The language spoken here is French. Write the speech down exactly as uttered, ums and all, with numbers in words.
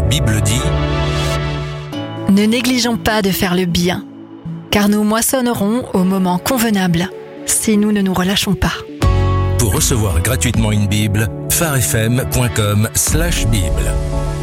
Bible dit... Ne négligeons pas de faire le bien, car nous moissonnerons au moment convenable, si nous ne nous relâchons pas. Pour recevoir gratuitement une Bible, phare f m point com slash bible.